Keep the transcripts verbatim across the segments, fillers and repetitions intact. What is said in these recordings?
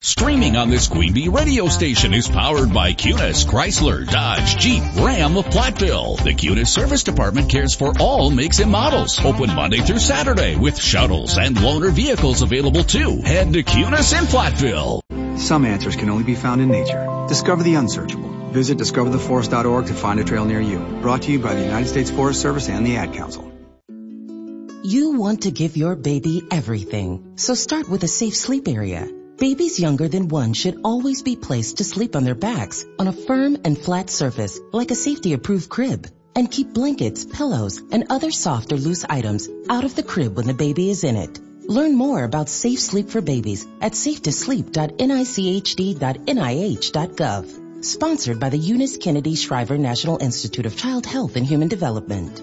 Streaming on this Queen Bee radio station is powered by Cunis, Chrysler, Dodge, Jeep, Ram of Platteville. The Cunis Service Department cares for all makes and models. Open Monday through Saturday with shuttles and loaner vehicles available too. Head to Cunis in Platteville. Some answers can only be found in nature. Discover the unsearchable. Visit discover the forest dot org to find a trail near you. Brought to you by the United States Forest Service and the Ad Council. You want to give your baby everything, so start with a safe sleep area. Babies younger than one should always be placed to sleep on their backs on a firm and flat surface like a safety-approved crib. And keep blankets, pillows, and other soft or loose items out of the crib when the baby is in it. Learn more about safe sleep for babies at safe to sleep dot N I C H D dot N I H dot gov. Sponsored by the Eunice Kennedy Shriver National Institute of Child Health and Human Development.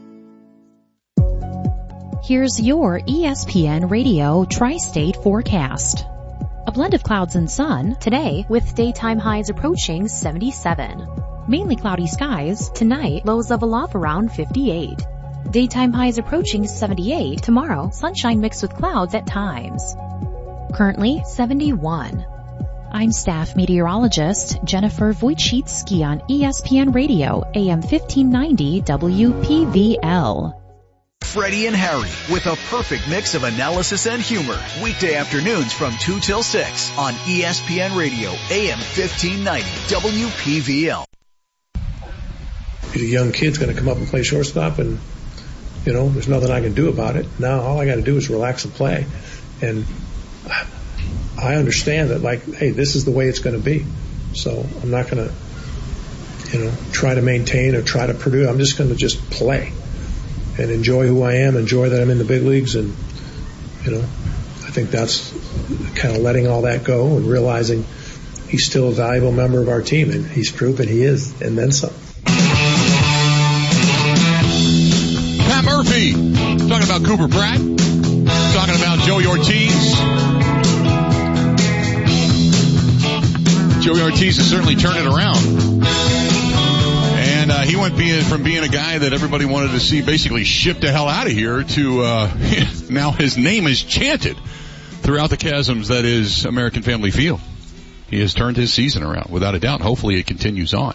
Here's your E S P N Radio Tri-State forecast. A blend of clouds and sun today with daytime highs approaching seventy-seven. Mainly cloudy skies tonight, lows level off around fifty-eight. Daytime highs approaching seventy-eight tomorrow, sunshine mixed with clouds at times. Currently seventy-one. I'm staff meteorologist Jennifer Wojcicki on E S P N Radio, A M fifteen ninety W P V L. Freddie and Harry with a perfect mix of analysis and humor. Weekday afternoons from two till six on E S P N Radio, A M fifteen ninety W P V L. A young kid's going to come up and play shortstop, and, you know, there's nothing I can do about it. Now all I got to do is relax and play. And I understand that, like, hey, this is the way it's going to be. So I'm not going to, you know, try to maintain or try to produce. I'm just going to just play and enjoy who I am, enjoy that I'm in the big leagues. And, you know, I think that's kind of letting all that go and realizing he's still a valuable member of our team, and he's proven he is, and then some. Pat Murphy talking about Cooper Pratt, talking about Joey Ortiz. Joey Ortiz has certainly turned it around. And uh, he went being, from being a guy that everybody wanted to see basically shipped the hell out of here to uh, now his name is chanted throughout the chasms that is American Family Field. He has turned his season around, without a doubt. Hopefully it continues on.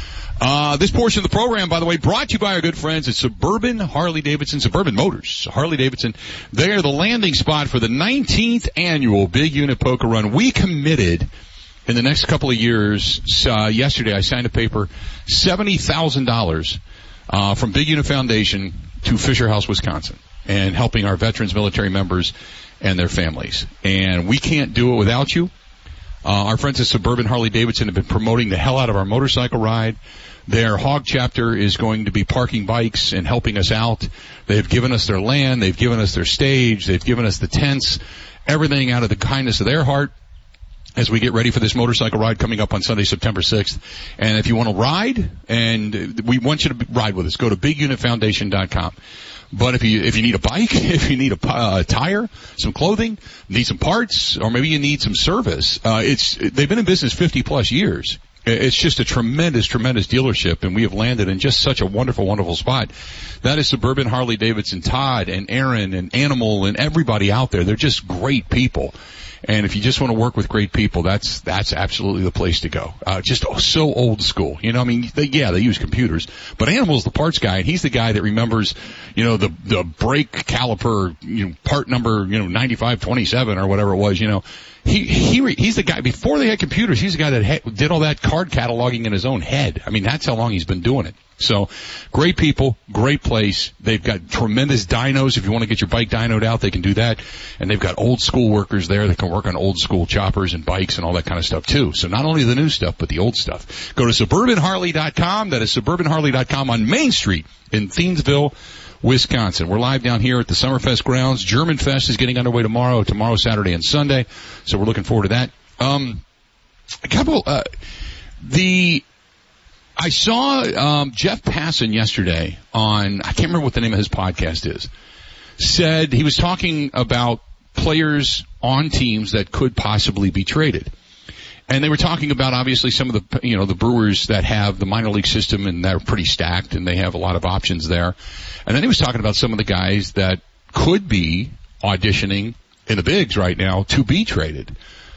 Uh, this portion of the program, by the way, brought to you by our good friends at Suburban Harley-Davidson, Suburban Motors, Harley-Davidson. They are the landing spot for the nineteenth annual Big Unit Poker Run. We committed in the next couple of years, uh, yesterday I signed a paper, seventy thousand dollars uh, from Big Unit Foundation to Fisher House, Wisconsin, and helping our veterans, military members, and their families. And we can't do it without you. Uh, our friends at Suburban Harley-Davidson have been promoting the hell out of our motorcycle ride. Their Hog chapter is going to be parking bikes and helping us out. They've given us their land. They've given us their stage. They've given us the tents, everything out of the kindness of their heart as we get ready for this motorcycle ride coming up on Sunday, September sixth. And if you want to ride, and we want you to ride with us, go to big unit foundation dot com. But if you, if you need a bike, if you need a uh, tire, some clothing, need some parts, or maybe you need some service, uh, it's, they've been in business fifty plus years. It's just a tremendous, tremendous dealership, and we have landed in just such a wonderful, wonderful spot. That is Suburban Harley-Davidson. Todd and Aaron and Animal and everybody out there, they're just great people. And if you just want to work with great people, that's that's absolutely the place to go. Uh, just so old school, you know. I mean, they, yeah, they use computers, but Animal's the parts guy, and he's the guy that remembers, you know, the the brake caliper, you know, part number, you know, ninety-five twenty-seven or whatever it was, you know. He he he's the guy before they had computers. He's the guy that ha- did all that card cataloging in his own head. I mean, that's how long he's been doing it. So, great people, great place. They've got tremendous dynos. If you want to get your bike dynoed out, they can do that. And they've got old school workers there that can work on old school choppers and bikes and all that kind of stuff too. So not only the new stuff, but the old stuff. Go to suburban harley dot com. That is suburban harley dot com on Main Street in Thiensville, Wisconsin. We're live down here at the Summerfest grounds. German Fest is getting underway tomorrow, tomorrow, Saturday, and Sunday. So we're looking forward to that. Um, a couple, uh, the, I saw, um, Jeff Passan yesterday on, I can't remember what the name of his podcast is, said he was talking about players on teams that could possibly be traded. And they were talking about, obviously, some of the, you know, the Brewers that have the minor league system and they're pretty stacked and they have a lot of options there. And then he was talking about some of the guys that could be auditioning in the bigs right now to be traded.